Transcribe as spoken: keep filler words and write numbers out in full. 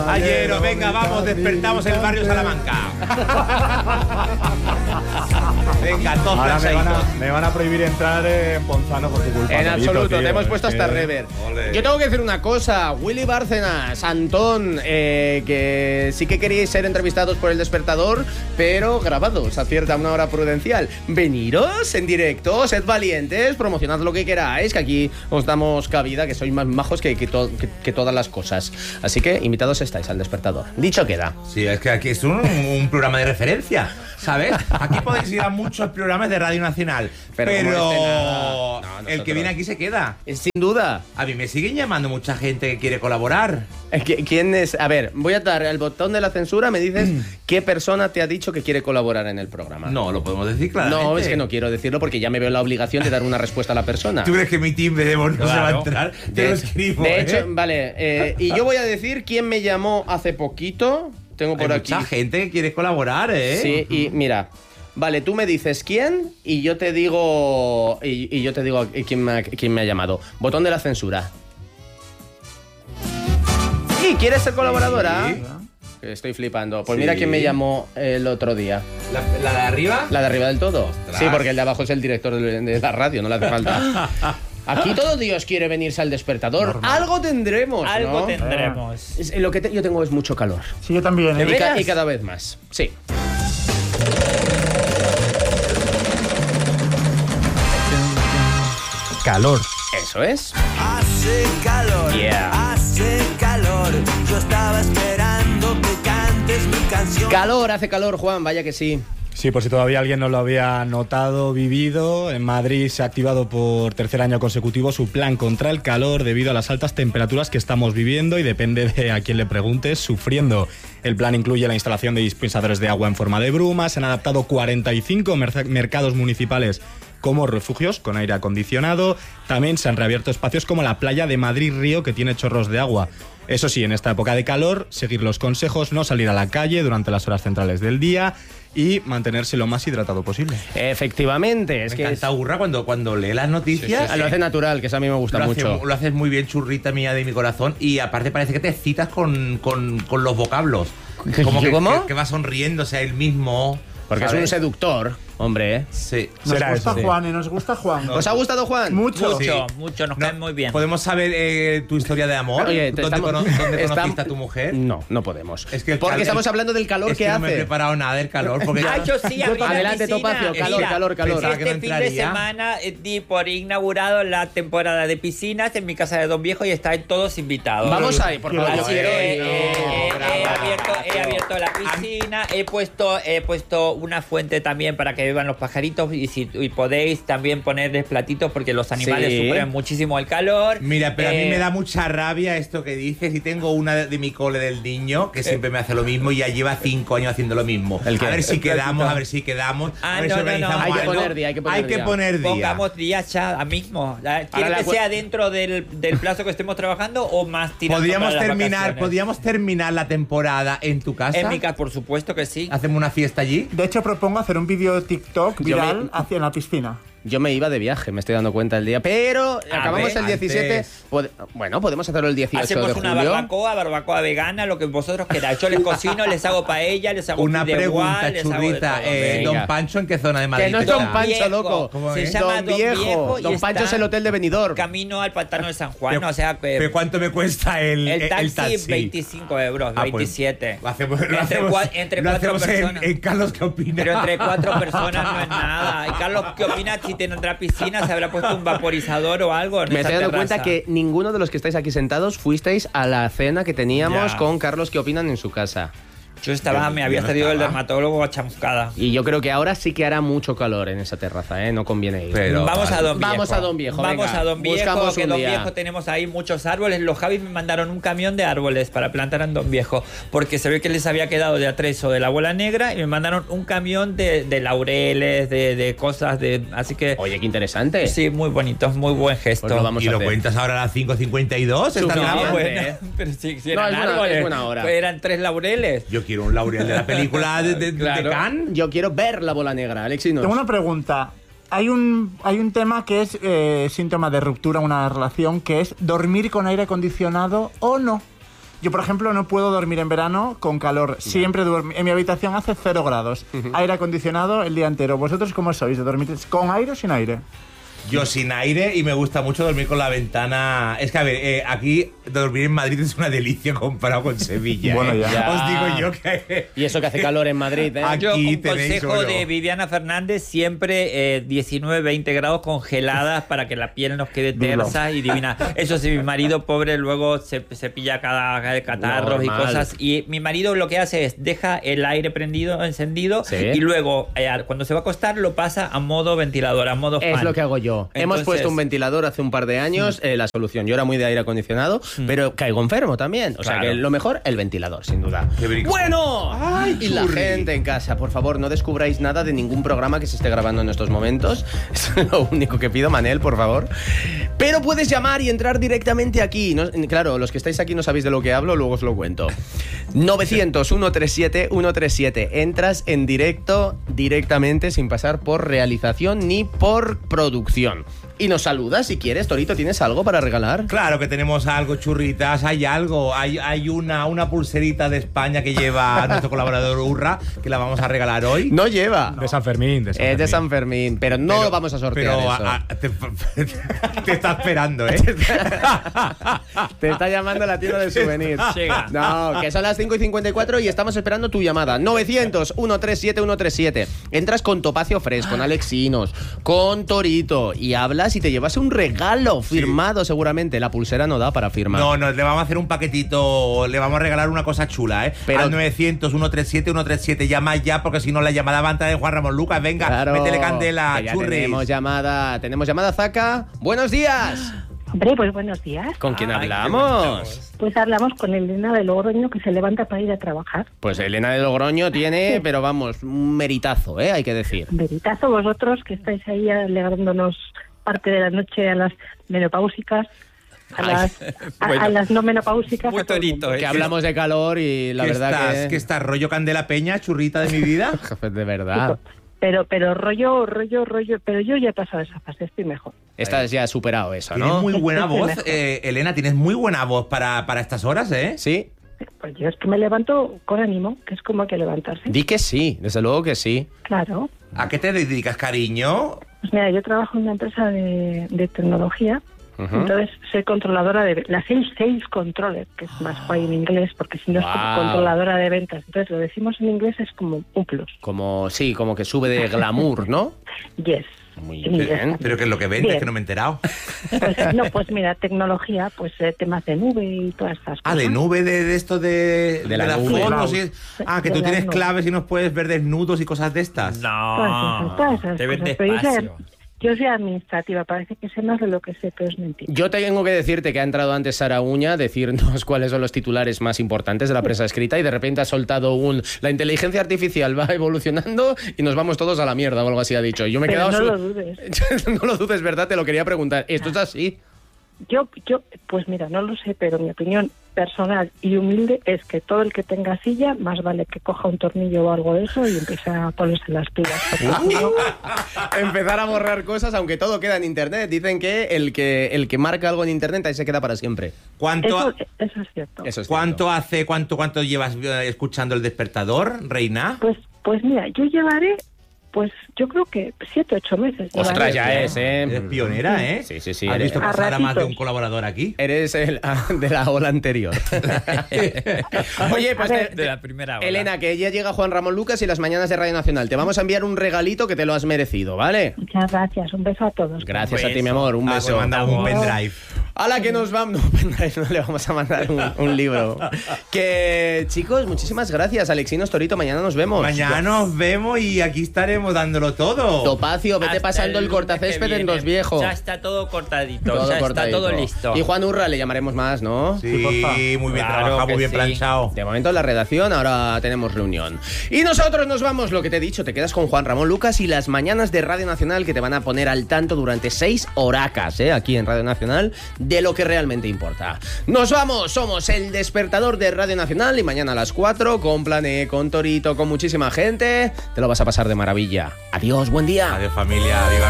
Ayero, venga, vamos, despertamos el barrio Salamanca. Venga, todos Ahora me van, a, plansaditos. me van a prohibir entrar en Ponzano por tu culpa. En Carlito, absoluto, tío, te hemos es puesto que- hasta rever. Ole. Yo tengo que decir una cosa, Willy Bárcenas, Antón, eh, que sí que queríais ser entrevistados por El Despertador, pero grabados a cierta una hora prudencial. Veniros en directo, sed valientes, promocionad lo que queráis, que aquí os damos cabida, que sois más majos que, que, to- que, que todas las cosas. Así que invitados estáis al Despertador. Dicho queda. Sí, es que aquí es un, un programa de referencia, ¿sabes? Aquí podéis ir a muchos programas de Radio Nacional, Pero pero, como este nada. No, el nosotros- que viene aquí se queda. Eh, Sin duda. A mí me siguen llamando mucha gente que quiere colaborar. Eh, ¿qui- ¿Quién es? A ver, voy a dar el botón de la censura, me dices qué persona te ha dicho que quiere colaborar en el programa. No, lo podemos decir claramente. No, es que no quiero decirlo porque ya me veo la obligación de dar una respuesta a la persona. ¿Tú crees que mi timbre de voz no se va a Claro. entrar? Te De, lo escribo, de hecho, ¿eh? vale, eh, y yo voy a decir quién me llamó hace poquito. Tengo por Hay aquí. mucha gente que quiere colaborar, ¿eh? Sí, y mira, vale, tú me dices quién y yo te digo y, y yo te digo quién me, ha, quién me ha llamado. Botón de la censura. ¿Y quieres ser colaboradora? Sí. Estoy flipando. Pues Sí. mira quién me llamó el otro día. ¿La, la de arriba? La de arriba del todo. Ostras. Sí, porque el de abajo es el director de, de la radio, no le hace falta. Aquí todo Dios quiere venirse al Despertador. Algo tendremos, Algo ¿no? tendremos. Es- lo que te- yo tengo es mucho calor. Sí, yo también. ¿eh? Y, ca- veras? y cada vez más. Sí. Calor. Eso es. Hace calor, Yeah. hace calor. Yo estaba esperando que cantes mi canción. Calor, hace calor, Juan, vaya que sí. Sí, por si todavía alguien no lo había notado, vivido, en Madrid se ha activado por tercer año consecutivo su plan contra el calor debido a las altas temperaturas que estamos viviendo y depende de a quién le preguntes, sufriendo. El plan incluye la instalación de dispensadores de agua en forma de bruma, se han adaptado cuarenta y cinco merc- mercados municipales como refugios con aire acondicionado, también se han reabierto espacios como la playa de Madrid Río que tiene chorros de agua. Eso sí, en esta época de calor, seguir los consejos, no salir a la calle durante las horas centrales del día y mantenerse lo más hidratado posible. Efectivamente, es Me que encanta es- Urra cuando, cuando lee las noticias. Ah, lo hace natural, que eso a mí me gusta Lo, hace- mucho. lo haces muy bien, churrita mía de mi corazón. Y aparte parece que te citas con, con, con los vocablos. Como que, ¿Cómo? que, que va sonriéndose a él mismo. Porque es un ¿sabes? seductor, hombre, ¿eh? Sí. Nos Será gusta eso, sí. Juan, ¿eh? Nos gusta Juan. ¿Os ha gustado, Juan? Mucho. Sí. Mucho, mucho, nos No, caen muy bien. ¿Podemos saber eh, tu historia de amor? Oye, te ¿Dónde, estamos- cono- dónde estam- conociste a tu mujer? No, no podemos. Es que el porque cal- estamos el- hablando del calor es que, que no me he hace. preparado nada del calor. Porque Ay, yo sí, abrí la Adelante, piscina. Topacio, calor, Mira, calor, calor. pensaba que Este no fin de entraría. semana eh, di por inaugurado la temporada de piscinas en mi casa de Don Viejo y están todos invitados. Vamos ahí, por favor. Así yo que quiero eh, ir. eh, eh, bravo, he, abierto, he bravo. abierto la piscina, he puesto, he puesto una fuente también para que beban los pajaritos y si y podéis también ponerles platitos porque los animales Sí. sufren muchísimo el calor. Mira, pero a Eh, mí me da mucha rabia esto que dices. Y tengo una de, de mi cole del niño que siempre me hace lo mismo y ya lleva cinco años haciendo lo mismo. ¿El qué? A ver si El quedamos, a ver si quedamos. Ah, a ver no, si no, no. organizamos Hay que algo. poner día, hay que poner Hay que día. poner día. Pongamos días ya a mismo. La- ¿Quiere la que cu- sea dentro del, del plazo que estemos trabajando o más tirando Podríamos para las terminar, vacaciones? podríamos terminar la temporada en tu casa. En mi casa, por supuesto que sí. Hacemos una fiesta allí. De hecho, propongo hacer un vídeo TikTok Yo viral me- hacia la piscina. Yo me iba de viaje, me estoy dando cuenta el día. Pero acabamos ver, el diecisiete. antes. Pod- bueno, podemos hacerlo el dieciocho Hacemos de una julio. barbacoa, barbacoa vegana, lo que vosotros queráis. Yo les cocino, les hago paella, les hago Una fideuá, pregunta, les hago de churrita. todo. Eh, Venga. Don Pancho, ¿en qué zona de Madrid Que no es está? Don Pancho, Viejo. loco. ¿Cómo Se es? llama Don Don Viejo. Viejo. y Don está Pancho es el hotel de Benidorm. Camino al pantano de San Juan. Pero- o sea, que ¿Pero cuánto me cuesta el, el taxi, el taxi? veinticinco euros, Ah, pues, veintisiete. lo hacemos, lo entre hacemos- cua- entre lo cuatro hacemos en- personas. En, Carlos, ¿qué opina? Pero entre cuatro personas no es nada. Y Carlos, ¿qué opina si tendrá piscina? ¿Se habrá puesto un vaporizador o algo? en Me esa estoy dando terraza? cuenta que ninguno de los que estáis aquí sentados fuisteis a la cena que teníamos Ya. con Carlos que opinan en su casa. Yo estaba, Yo- me yo había no salido el estaba. dermatólogo a chamuscada. Y yo creo que ahora sí que hará mucho calor en esa terraza, ¿eh? No conviene ir. Pero- Vamos a Don Viejo. Vamos a Don Viejo, Vamos venga. a Don Viejo, Buscamos que un Don día. Viejo tenemos ahí muchos árboles. Los Javis me mandaron un camión de árboles para plantar en Don Viejo, porque se ve que les había quedado de atrezo de la bola negra y me mandaron un camión de, de laureles, de, de cosas, de así que Oye, qué interesante. sí, muy bonito, muy buen gesto. Pues lo vamos ¿Y a lo hacer. cuentas ahora a las cinco cincuenta y dos? ¿Estás Suficiente. Ah, grabando? bueno, pero sí, si No, eran es buena- árboles, es buena hora. pues eran tres laureles. Yo quiero un laurel de la película de, de, de Claro. Cannes. Yo quiero ver la bola negra, Alexis. Nos. Tengo una pregunta. Hay un, hay un tema que es eh, síntoma de ruptura en una relación, que es dormir con aire acondicionado o no. Yo, por ejemplo, no puedo dormir en verano con calor. Siempre duermo. En mi habitación hace cero grados. Uh-huh. Aire acondicionado el día entero. ¿Vosotros cómo sois de dormir? ¿Con aire o sin aire? Yo sin aire y me gusta mucho dormir con la ventana. Es que, a ver, eh, aquí dormir en Madrid es una delicia comparado con Sevilla. Bueno, eh. ya. Ya. Os digo yo que... Y eso que hace calor en Madrid, ¿eh? Aquí Yo, un tenéis consejo oro. de Viviana Fernández, siempre eh, diecinueve, veinte grados congeladas para que la piel nos quede tersa y divina. Eso sí, mi marido pobre luego se, se pilla cada, cada catarros Normal. y cosas. Y mi marido lo que hace es deja el aire prendido, encendido, Sí. y luego eh, cuando se va a acostar lo pasa a modo ventilador, a modo fan. Es lo que hago yo. Hemos Entonces- puesto un ventilador hace un par de años, eh, la solución. Yo era muy de aire acondicionado, pero caigo enfermo también. O sea Claro. que lo mejor, el ventilador, sin duda. Qué brico. Bueno, Ay, y la churri. gente en casa, por favor, no descubráis nada de ningún programa que se esté grabando en estos momentos. Eso es lo único que pido, Manel, por favor. Pero puedes llamar y entrar directamente aquí. No- claro, los que estáis aquí no sabéis de lo que hablo, luego os lo cuento. novecientos, ciento treinta y siete, ciento treinta y siete. Entras en directo, directamente, sin pasar por realización ni por producción. Y nos saludas si quieres. Torito, ¿tienes algo para regalar? Claro que tenemos algo, churritas, hay algo, hay, hay una, una pulserita de España que lleva nuestro colaborador Urra, que la vamos a regalar hoy. No lleva. De San Fermín, de San Es de Fermín. San Fermín, pero no Pero- vamos a sortear pero eso. a- a- te, te está esperando, ¿eh? Te está llamando la tienda de souvenirs. Llega. No, que son las cinco y cincuenta y cuatro y estamos esperando tu llamada. novecientos, ciento treinta y siete, ciento treinta y siete. Entras con Topacio Fresh, con Alexinos, con Torito y hablas y te llevas un regalo firmado seguramente. La pulsera no da para firmar. No, no, le vamos a hacer un paquetito, le vamos a regalar una cosa chula, ¿eh? Pero- Al novecientos, ciento treinta y siete, ciento treinta y siete, llama ya, porque si no la llamada va a entrar de Juan Ramón Lucas. Venga, Claro, métele candela, que ya churris. tenemos llamada. Tenemos llamada, Zaca. Buenos días. Hombre, pues buenos días. ¿Con quién Ay, qué hablamos? Pues hablamos con Elena de Logroño, que se levanta para ir a trabajar. Pues Elena de Logroño tiene, pero vamos, un meritazo, ¿eh? Hay que decir. Veritazo vosotros, que estáis ahí alegrándonos parte de la noche a las menopáusicas, a, Ay, las, a, bueno. a las no menopáusicas. Muy a todo el mundo. torito, ¿eh? Que hablamos de calor y la ¿Qué verdad estás, que... ¿Qué estás, rollo Candela Peña, churrita de mi vida? Jefe, de verdad. Pero, pero rollo, rollo, rollo, pero yo ya he pasado esa fase, estoy mejor. Estás ya superado eso, Tienes ¿no? muy buena Estoy voz, mejor. eh, Elena, tienes muy buena voz para, para estas horas, ¿eh? Sí, Pues yo es que me levanto con ánimo, que es como hay que levantarse. di que sí, desde luego que sí. Claro. ¿A qué te dedicas, cariño? Pues mira, yo trabajo en una empresa de, de tecnología. Ujú. Entonces, soy controladora de... La sales, sales controller, que es más guay en inglés, porque si no es como Wow. controladora de ventas. Entonces, lo decimos en inglés, es como un plus. Como, sí, como que sube de glamour, ¿no? Yes. Muy En inglés bien. también. ¿Pero qué es lo que vendes? Bien. Que no me he enterado. Pues, no, pues mira, tecnología, pues eh, temas de nube y todas estas cosas. Ah, de nube, de, de esto de, De la las nube. fotos. y- ah, que De tú la tienes nube. claves y nos puedes ver desnudos y cosas de estas. Todas esas, todas No, esas te ven cosas. Pero yo soy, despacio. yo soy administrativa, parece que sé más de lo que sé, pero es mentira. Yo tengo que decirte que ha entrado antes Sara Uña, decirnos cuáles son los titulares más importantes de la prensa escrita y de repente ha soltado un... La inteligencia artificial va evolucionando y nos vamos todos a la mierda o algo así ha dicho. Y yo me he Pero quedado... no su- lo dudes. No lo dudes, ¿verdad? Te lo quería preguntar. ¿Esto es así? Yo, yo, pues mira, no lo sé, pero mi opinión personal y humilde es que todo el que tenga silla, más vale que coja un tornillo o algo de eso y empiece a ponerse las pilas. porque si no- Empezar a borrar cosas, aunque todo queda en internet. Dicen que el que el que marca algo en internet ahí se queda para siempre. ¿Cuánto, eso, eso es cierto. Eso es ¿cuánto cierto. hace, cuánto, cuánto llevas eh, escuchando el despertador, Reina? Pues, pues mira, yo llevaré, pues yo creo que siete, ocho meses. Ostras, llevaré. ya es, ¿eh? Eres pionera, ¿eh? Sí, sí, sí, ¿Has eres- visto A pasar a más de ratitos. un colaborador aquí? Eres el de la ola anterior. Oye, pues A ver. te- De la primera ola. Elena, que ya llega Juan Ramón Lucas y las mañanas de Radio Nacional. Te vamos a enviar un regalito que te lo has merecido, ¿vale? Muchas gracias, un beso a todos. Gracias Un a ti, mi beso. amor. Un Ah, beso. te mandamos un pendrive. A la que nos vamos. No, pendrive, no le vamos a mandar un, un libro. Que, chicos, muchísimas gracias. Alexinos, Torito, mañana nos vemos. Mañana nos vemos y aquí estaremos dándolo todo. Topacio, vete Hasta pasando el, lunes que cortacésped en viene. Dos Viejos. Ya está todo cortadito, Todo ya cortadito. está todo listo. Y Juan Urra le llamaremos más, ¿no? Sí, porfa. muy bien Claro trabajado, que muy bien sí. planchado. De momento en la redacción, ahora tenemos reunión. Y nosotros nos vamos, lo que te he dicho, te quedas con Juan Ramón Lucas y las mañanas de Radio Nacional que te van a poner al tanto durante seis horacas, ¿eh? Aquí en Radio Nacional, de lo que realmente importa. Nos vamos, somos el despertador de Radio Nacional y mañana a las cuatro con Plané, con Torito, con muchísima gente, te lo vas a pasar de maravilla. Adiós, buen día. Adiós, familia. Viva